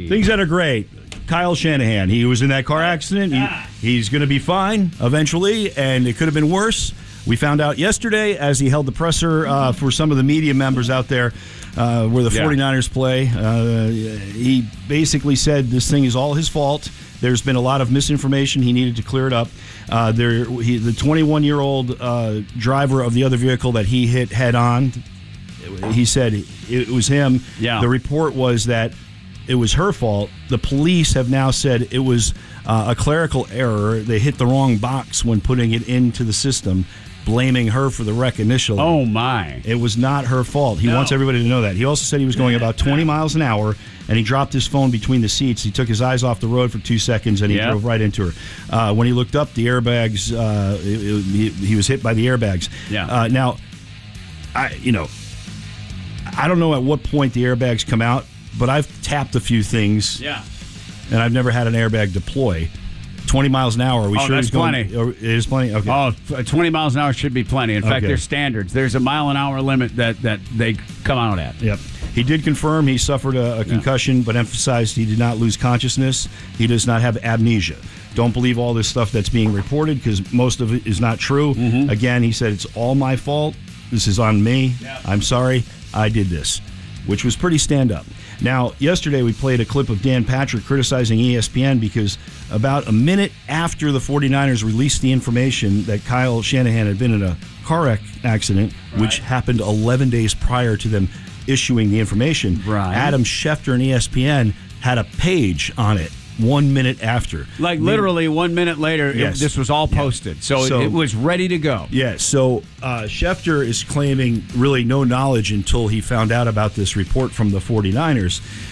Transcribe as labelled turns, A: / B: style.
A: Things that are great. Kyle Shanahan, he was in that car accident. He's going to be fine eventually, and it could have been worse. We found out yesterday as he held the presser for some of the media members out there where the 49ers play. He basically said this thing is all his fault. There's been a lot of misinformation. He needed to clear it up. The 21-year-old driver of the other vehicle that he hit head-on, he said it was him.
B: Yeah.
A: The report was that it was her fault. The police have now said it was a clerical error. They hit the wrong box when putting it into the system, blaming her for the wreck initially.
B: Oh, my.
A: It was not her fault. He wants everybody to know that. He also said he was going about 20 miles an hour, and he dropped his phone between the seats. He took his eyes off the road for 2 seconds, and he drove right into her. When he looked up, the airbags, he was hit by the airbags.
B: Yeah.
A: Now, I don't know at what point the airbags come out, but I've tapped a few things.
B: Yeah.
A: And I've never had an airbag deploy. 20 miles an hour. Are we sure
B: that's
A: he's going?
B: plenty.
A: It is plenty? Okay.
B: Oh, 20 miles an hour should be plenty. In fact, there's standards. There's a mile-an-hour limit that they come out at.
A: Yep. He did confirm he suffered a concussion, but emphasized he did not lose consciousness. He does not have amnesia. Don't believe all this stuff that's being reported because most of it is not true. Mm-hmm. Again, he said, it's all my fault. This is on me. Yep. I'm sorry. I did this, which was pretty stand-up. Now, yesterday we played a clip of Dan Patrick criticizing ESPN because about a minute after the 49ers released the information that Kyle Shanahan had been in a car accident, which happened 11 days prior to them issuing the information, Adam Schefter and ESPN had a page on it 1 minute after.
B: Like literally 1 minute later, this was all posted. So it was ready to go.
A: Yeah, so Schefter is claiming really no knowledge until he found out about this report from the 49ers.